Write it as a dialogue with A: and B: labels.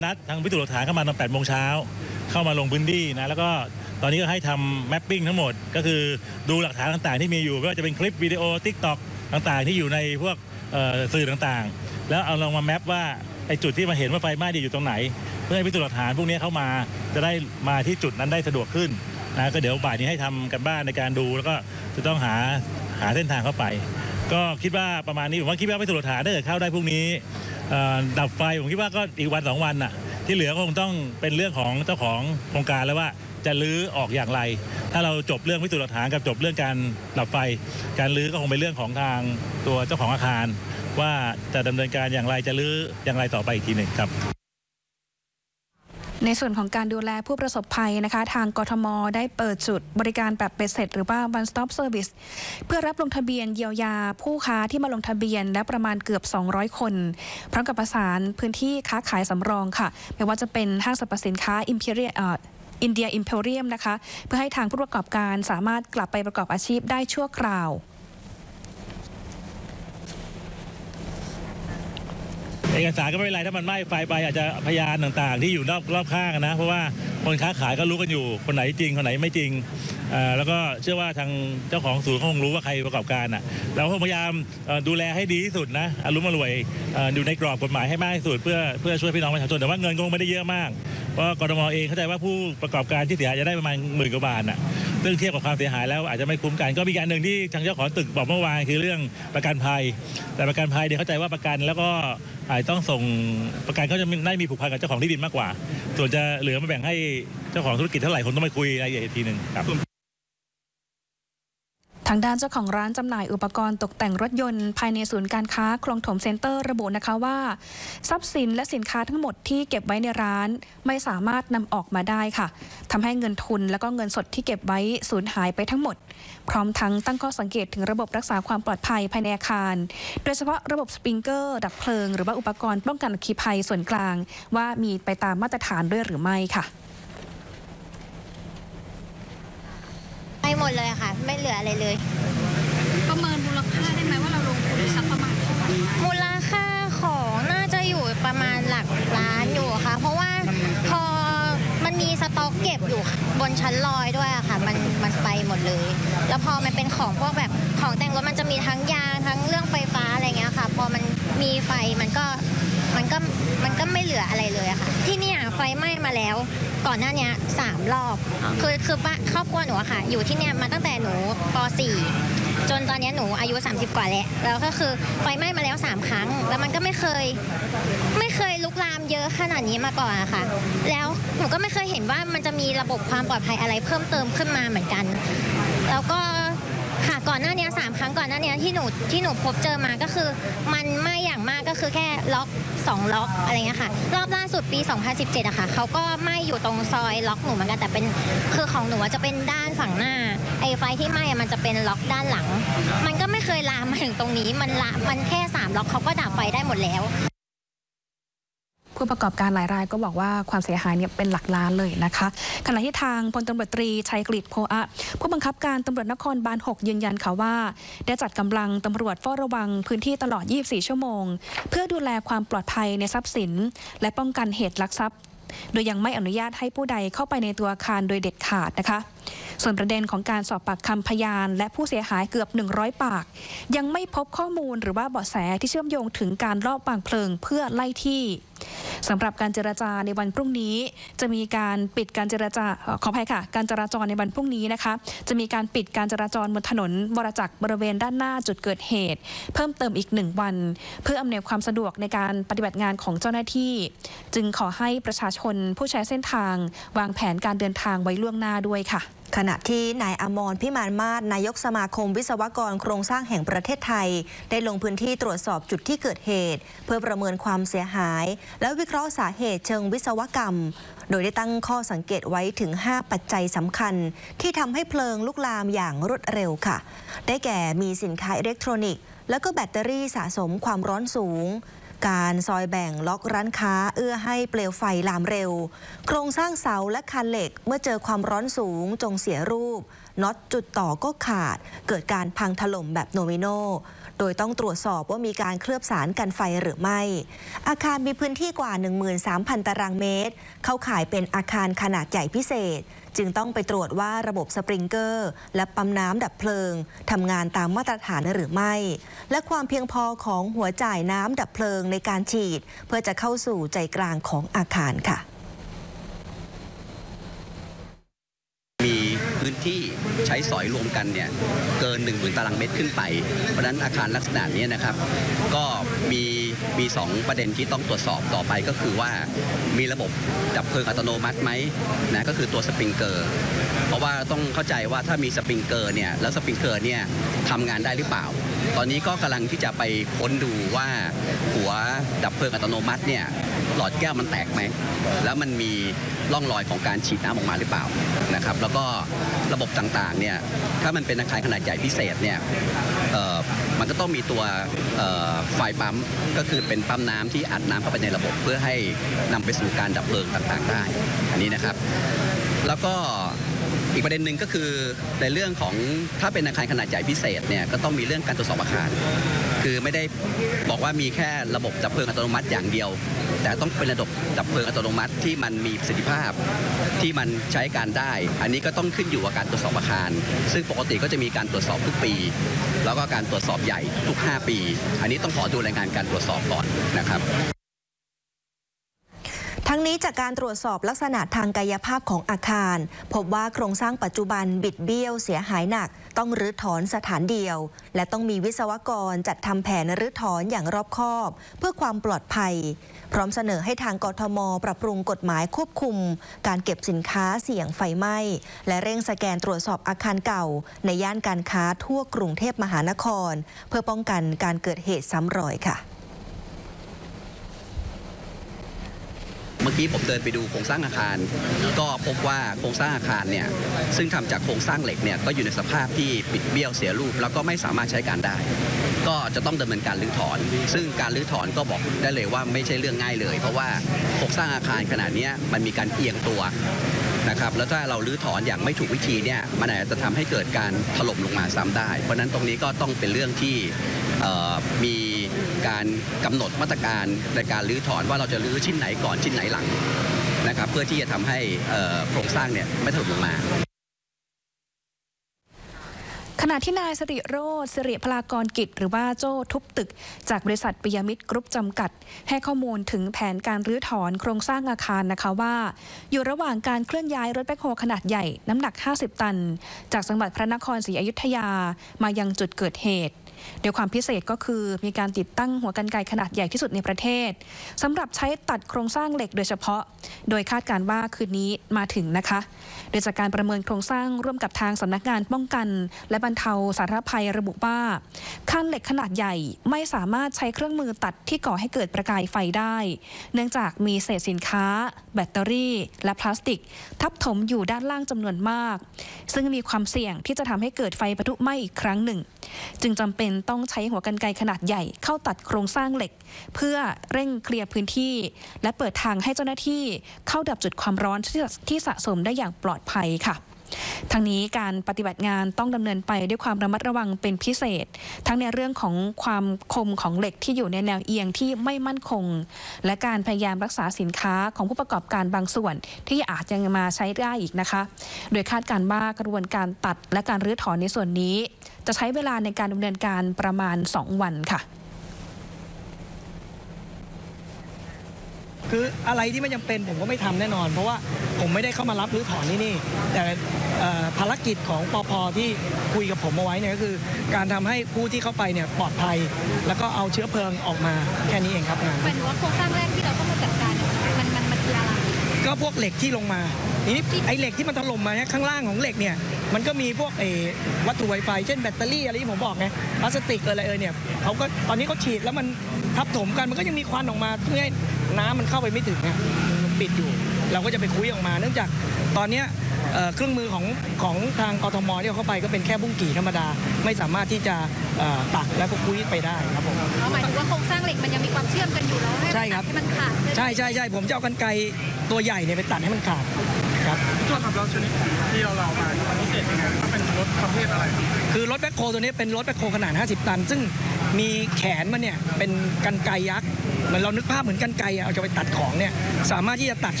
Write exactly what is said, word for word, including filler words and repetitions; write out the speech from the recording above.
A: นัดทางพิสูจน์หลักฐานเข้ามาตอนแปดโมงเช้าเข้ามาลงพื้นที่นะแล้วก็ตอนนี้ก็ให้ทำแมปปิ้งทั้งหมดก็คือดูหลักฐานต่างๆที่มีอยู่ก็จะเป็นคลิปวิดีโอ ติ๊กต็อก ต่างๆที่อยู่ในพวกสื่อต่างๆแล้วเอาลองมาแมปว่าไอ้จุดที่มาเห็นว่าไฟไหม้อยู่ตรงไหนเพื่อให้พิสูจน์หลักฐานพวกนี้เข้ามาจะได้มาที่จุดนั้นได้สะดวกขึ้นนะก็เดี๋ยวบ่ายนี้ให้ทำกันบ้านในการดูแล้วก็จะต้องหาหาเส้นทางเข้าไปก็คิดว่าประมาณนี้ผมว่าคิดว่าพิสูจน์หลักฐานถ้าเกิดเข้าได้พวกนี้ดับไฟผมคิดว่าก็อีกวันสองวันน่ะที่เหลือคงต้องเป็นเรื่องของเจ้าของโครงการแล้วว่าจะรื้อออกอย่างไรถ้าเราจบเรื่องพิสูจน์หลักฐานกับจบเรื่องการดับไฟการรื้อก็คงเป็นเรื่องของทางตัวเจ้าของอาคารว่าจะดำเนินการอย่างไรจะรื้ออย่างไรต่อไปอีกทีหนึ่งครับ
B: ในส่วนของการดูแลผู้ประสบภัยนะคะทางกทม.ได้เปิดจุดบริการแบบเบ็ดเสร็จหรือว่า one stop service เพื่อรับลงทะเบียนเยียวยาผู้ค้าที่มาลงทะเบียนและประมาณเกือบสองร้อยคนพร้อมกับประสานพื้นที่ค้าขายสำรองค่ะไม่ว่าจะเป็นห้างสรรพสินค้า Imperial อินเดีย Imperium นะคะเพื่อให้ทางผู้ประกอบการสามารถกลับไปประกอบอาชีพได้ชั่วคราว
A: เอกสารก็ไม่เป็นไรถ้ามันไหม้ไฟไปอาจจะพยานต่างๆที่อยู่รอบรอบข้างนะเพราะว่าคนค้าขายก็รู้กันอยู่คนไหนจริงคนไหนไม่จริงแล้วก็เชื่อว่าทางเจ้าของศูนย์เขาคงรู้ว่าใครประกอบการอ่ะเราพยายามดูแลให้ดีที่สุดนะอารมณ์อร่วยอยู่ในกรอบกฎหมายให้มากที่สุดเพื่อเพื่อช่วยพี่น้องประชาชนแต่ว่าเงินคงไม่ได้เยอะมากเพราะกทม.เองเข้าใจว่าผู้ประกอบการที่เสียหายจะได้ประมาณหมื่นกว่าบาทอ่ะซึ่งเทียบกับความเสียหายแล้วอาจจะไม่คุ้มกันก็มีการหนึ่งที่ทางเจ้าของตึกบอกเมื่อวานคือเรื่องประกันภัยแต่ประกันภัยเดี๋ยวเข้าใจว่าประกันแล้วก็อาจต้องส่งประกันเขาจะได้มีผูกพันกับเจ้าของที่ดินมากกว่าส่วนจะเหลือมาแบ่งให้เจ้าของธุรกิจเท่าไหร่คนต้องไปคุยรายละเอียดอีกทีหนึ่งครับ
B: ทางด้านเจ้าของร้านจำหน่ายอุปกรณ์ตกแต่งรถยนต์ภายในศูนย์การค้าคลองถมเซ็นเตอร์ระบุนะคะว่าทรัพย์สินและสินค้าทั้งหมดที่เก็บไว้ในร้านไม่สามารถนำออกมาได้ค่ะทำให้เงินทุนและก็เงินสดที่เก็บไว้สูญหายไปทั้งหมดพร้อมทั้งตั้งข้อสังเกตถึงระบบรักษาความปลอดภัยภายในอาคารโดยเฉพาะระบบสปริงเกอร์ดับเพลิงหรือว่าอุปกรณ์ป้องกันอัคคีภัยส่วนกลางว่ามีไปตามมาตรฐานด้วยหรือไม่ค่ะ
C: ไปหมดเลยค่ะไม่เหลืออะไรเลย
D: ประเมินมูลค่าได้ไหมว่าเราลงทุนสักประมาณเท่าไหร่
C: มูลค่าของน่าจะอยู่ประมาณหลักล้านอยู่ค่ะเพราะว่าพอมันมีสต็อกเก็บอยู่บนชั้นลอยด้วยอะค่ะมันมันไปหมดเลยแล้วพอมันเป็นของพวกแบบของแต่งรถมันจะมีทั้งยางทั้งเรื่องไฟฟ้าอะไรเงี้ยค่ะพอมันมีไฟมันก็มันก็มันก็ไม่เหลืออะไรเลยอะค่ะที่นี่ไฟไหม้มาแล้วก่อนหน้านี้สามรอบคือคือครอบครัวหนูอะค่ะอยู่ที่เนี่ยมาตั้งแต่หนูป .สี่ จนตอนนี้หนูอายุสามสิบกว่าแล้วแล้วก็คือไฟไหม้มาแล้วสามครั้งแล้วมันก็ไม่เคยไม่เคยลุกลามเยอะขนาดนี้มาก่อนอะค่ะแล้วหนูก็ไม่เคยเห็นว่ามันจะมีระบบความปลอดภัยอะไรเพิ่มเติมขึ้นมาเหมือนกันแล้วก็ค่ะก่อนหน้านี้สามครั้งก่อนหน้านี้ที่หนูที่หนูพบเจอมาก็คือมันไม่อย่างมากก็คือแค่ล็อกสองล็อกอะไรเงี้ยค่ะรอบล่าสุดปีสองพันสิบเจ็ดอะค่ะเขาก็ไหม้อยู่ตรงซอยล็อกหนูเหมือนกันแต่เป็นคือของหนูจะเป็นด้านฝั่งหน้าไอ้ไฟที่ไหม้มันจะเป็นล็อกด้านหลังมันก็ไม่เคยลามมาถึงตรงนี้มันละมันแค่สามล็อกเขาก็ดับไฟได้หมดแล้ว
B: ผู้ประกอบการหลายรายก็บอกว่าความเสียหายเนี่ยเป็นหลักล้านเลยนะคะขณะที่ทางพลตำรวจตรีชัยกฤษโพอะผู้บังคับการตำรวจนครบาลหกยืนยันค่ะว่าได้จัดกำลังตำรวจเฝ้าระวังพื้นที่ตลอดยี่สิบสี่ชั่วโมงเพื่อดูแลความปลอดภัยในทรัพย์สินและป้องกันเหตุลักทรัพย์โดยยังไม่อนุญาตให้ผู้ใดเข้าไปในตัวอาคารโดยเด็ดขาดนะคะส่วนประเด็นของการสอบปากคำพยานและผู้เสียหายเกือบหนึ่งร้อยปากยังไม่พบข้อมูลหรือว่าเบาะแสที่เชื่อมโยงถึงการลอบวางเพลิงเพื่อไล่ที่สำหรับการเจรจาในวันพรุ่งนี้จะมีการปิดการเจรจาขออภัยค่ะการจราจรในวันพรุ่งนี้นะคะจะมีการปิดการจราจรบนถนนวรจักรบริเวณด้านหน้าจุดเกิดเหตุเพิ่มเติมอีกหนึ่งวันเพื่ออำนวยความสะดวกในการปฏิบัติงานของเจ้าหน้าที่จึงขอให้ประชาชนผู้ใช้เส้นทางวางแผนการเดินทางไว้ล่วงหน้าด้วยค่ะ
E: ขณะที่นายอมรพิมานมาศนายกสมาคมวิศวกรโครงสร้างแห่งประเทศไทยได้ลงพื้นที่ตรวจสอบจุดที่เกิดเหตุเพื่อประเมินความเสียหายและวิเคราะห์สาเหตุเชิงวิศวกรรมโดยได้ตั้งข้อสังเกตไว้ถึงห้าปัจจัยสำคัญที่ทำให้เพลิงลุกลามอย่างรวดเร็วค่ะได้แก่มีสินค้าอิเล็กทรอนิกส์และก็แบตเตอรี่สะสมความร้อนสูงการซอยแบ่งล็อกร้านค้าเอื้อให้เปลวไฟลามเร็วโครงสร้างเสาและคานเหล็กเมื่อเจอความร้อนสูงจงเสียรูปน็อตจุดต่อก็ขาดเกิดการพังถล่มแบบโดมิโนโดยต้องตรวจสอบว่ามีการเคลือบสารกันไฟหรือไม่อาคารมีพื้นที่กว่า หนึ่งหมื่นสามพัน ตารางเมตรเข้าข่ายเป็นอาคารขนาดใหญ่พิเศษจึงต้องไปตรวจว่าระบบสปริงเกอร์และปั๊มน้ำดับเพลิงทำงานตามมาตรฐานหรือไม่และความเพียงพอของหัวจ่ายน้ำดับเพลิงในการฉีดเพื่อจะเข้าสู่ใจกลางของอาคารค่ะ
F: มีพื้นที่ใช้สอยรวมกันเนี่ยเกิน หนึ่งหมื่น ตารางเมตรขึ้นไปเพราะฉะนั้นอาคารลักษณะนี้นะครับก็มีมีสองประเด็นที่ต้องตรวจสอบต่อไปก็คือว่ามีระบบดับเพลิงอัตโนมัติไหมนะก็คือตัวสปริงเกอร์เพราะว่าต้องเข้าใจว่าถ้ามีสปริงเกอร์เนี่ยแล้วสปริงเกอร์เนี่ยทำงานได้หรือเปล่าตอนนี้ก็กำลังที่จะไปค้นดูว่าหัวดับเพลิงอัตโนมัติเนี่ยหลอดแก้วมันแตกไหมแล้วมันมีร่องรอยของการฉีดน้ำออกมาหรือเปล่านะครับแล้วก็ระบบต่างๆเนี่ยถ้ามันเป็นอาคารขนาดใหญ่พิเศษเนี่ยมันก็ต้องมีตัวไฟปั๊มก็คือเป็นปั๊มน้ำที่อัดน้ำเข้าไปในระบบเพื่อให้นำไปสู่การดับเพลิงต่างๆได้อันนี้นะครับแล้วก็อีกประเด็นหนึ่งก็คือในเรื่องของถ้าเป็นอาคารขนาดใหญ่พิเศษเนี่ยก็ต้องมีเรื่องการตรวจสอบอาคารคือไม่ได้บอกว่ามีแค่ระบบดับเพลิงอัตโนมัติอย่างเดียวแต่ต้องเป็นระบบดับเพลิงอัตโนมัติที่มันมีประสิทธิภาพที่มันใช้การได้อันนี้ก็ต้องขึ้นอยู่กับการตรวจสอบอาคารซึ่งปกติก็จะมีการตรวจสอบทุกปีแล้วก็การตรวจสอบใหญ่ทุกห้าปีอันนี้ต้องขอดูรายงานการตรวจสอบก่อนนะครับ
E: ทั้งนี้จากการตรวจสอบลักษณะทางกายภาพของอาคารพบว่าโครงสร้างปัจจุบันบิดเบี้ยวเสียหายหนักต้องรื้อถอนสถานเดียวและต้องมีวิศวกรจัดทำแผนรื้อถอนอย่างรอบคอบเพื่อความปลอดภัยพร้อมเสนอให้ทางกทม.ปรับปรุงกฎหมายควบคุมการเก็บสินค้าเสี่ยงไฟไหม้และเร่งสแกนตรวจสอบอาคารเก่าในย่านการค้าทั่วกรุงเทพมหานครเพื่อป้องกันการเกิดเหตุซ้ำรอยค่ะ
F: เมื่อกี้ผมเดินไปดูโครงสร้างอาคารก็พบว่าโครงสร้างอาคารเนี่ยซึ่งทำจากโครงสร้างเหล็กเนี่ยก็อยู่ในสภาพที่บิดเบี้ยวเสียรูปแล้วก็ไม่สามารถใช้การได้ก็จะต้องดำเนินการรื้อถอนซึ่งการรื้อถอนก็บอกได้เลยว่าไม่ใช่เรื่องง่ายเลยเพราะว่าโครงสร้างอาคารขนาดนี้มันมีการเอียงตัวนะครับแล้วถ้าเรารื้อถอนอย่างไม่ถูกวิธีเนี่ยมันอาจจะทำให้เกิดการถล่มลงมาซ้ำได้เพราะนั้นตรงนี้ก็ต้องเป็นเรื่องที่มีการกำหนดมาตรการในการรื้อถอนว่าเราจะรื้อชิ้นไหนก่อนชิ้นไหนหลังนะครับเพื่อที่จะทำให้โครงสร้างเนี่ยไม่ถล่มลงมา
B: ขณะที่นายสิริโรจน์สิริพลากรกิจหรือว่าโจ้ทุบตึกจากบริษัทปิยมิตรกรุ๊ปจำกัดให้ข้อมูลถึงแผนการรื้อถอนโครงสร้างอาคารนะคะว่าอยู่ระหว่างการเคลื่อนย้ายรถแบ็คโฮขนาดใหญ่น้ำหนักห้าสิบตันจากจังหวัดพระนครศรีอยุธยามายังจุดเกิดเหตุโดยความพิเศษก็คือมีการติดตั้งหัวกรรไกรขนาดใหญ่ที่สุดในประเทศสำหรับใช้ตัดโครงสร้างเหล็กโดยเฉพาะโดยคาดการณ์ว่าคืนนี้มาถึงนะคะโดยจากการประเมินโครงสร้างร่วมกับทางสำนักงานป้องกันและบรรเทาสาธารณภัยระบุว่าคานเหล็กขนาดใหญ่ไม่สามารถใช้เครื่องมือตัดที่ก่อให้เกิดประกายไฟได้เนื่องจากมีเศษสินค้าแบตเตอรี่และพลาสติกทับถมอยู่ด้านล่างจำนวนมากซึ่งมีความเสี่ยงที่จะทำให้เกิดไฟปะทุไหม้อีกครั้งหนึ่งจึงจำเป็นต้องใช้หัวกรรไกรขนาดใหญ่เข้าตัดโครงสร้างเหล็กเพื่อเร่งเคลียร์พื้นที่และเปิดทางให้เจ้าหน้าที่เข้าดับจุดความร้อนที่สะสมได้อย่างปลอดภัยค่ะทั้งนี้การปฏิบัติงานต้องดำเนินไปด้วยความระมัดระวังเป็นพิเศษทั้งในเรื่องของความคมของเหล็กที่อยู่ในแนวเอียงที่ไม่มั่นคงและการพยายามรักษาสินค้าของผู้ประกอบการบางส่วนที่อาจยังมาใช้ได้อีกนะคะโดยคาดการณ์ว่ากระบวนการตัดและการรื้อถอนในส่วนนี้จะใช้เวลาในการดำเนินการประมาณสองวันค่ะ
G: คืออะไรที่ไม่จำเป็นผมก็ไม่ทำแน่นอนเพราะว่าผมไม่ได้เข้ามารับรื้อถอนที่นี่แต่ภารกิจของปภ.ที่คุยกับผมเอาไว้เนี่ยก็คือการทำให้ผู้ที่เข้าไปเนี่ยปลอดภัยแล้วก็เอาเชื้อเพลิงออกมาแค่นี้เองครับงาน
D: เป็นว่าโครงสร้างแรกที่เราต้องมาจัดการมันมันมันคืออะไร
G: ก็พวกเหล็กที่ลงมาทีนี้ไอ้เหล็กที่มันถล่มมาเนี่ยข้างล่างของเหล็กเนี่ยมันก็มีพวกไอ้วัตถุไวไฟเช่นแบตเตอรี่อะไรที่ผมบอกไงพลาสติกอะไรเออเนี่ยเขาก็ตอนนี้เขาฉีดแล้วมันทับถมกันมันก็ยังมีควันออกมาเพื่อให้น้ำมันเข้าไปไม่ถึงไงบิดอยู่ เราก็จะไปคุยออกมา เนื่องจากตอนเนี้ยเอ่อเครื่องมือของของทางกทมที่เอาเข้าไปก็เป็นแค่บุ้งกี่ธรรมดาไม่สามารถที่จะเอ่อตัดแล้วก็คุยไปได้ครับผม
D: เอาหมายถึงว่าโครงสร้างเหล็กมันยังมีความเชื่อมกันอยู่แล้วให้
G: ใช่ครับ
D: ให้มันขาด
G: ใช่ใช่ใช่ผมจะเอากรรไกรตัวใหญ่เนี่ยไปตัดให้มันขาดครับ
H: ตัวขับเราชนิดที่เราเรามามันพิเศษยังไงถ้าเป็นรถประเภทอะไร
G: คือรถแบ็คโฮตัวนี้เป็นรถแบ็คโฮขนาดห้าสิบตัน ซึ่งมีแขนมันเนี่ยเป็นกรรไกรยักษ์เหมือนเรานึกภาพเหมือนกรรไกรอะเอาจะไปตัดของเนี่ยสามารถที่จะตัด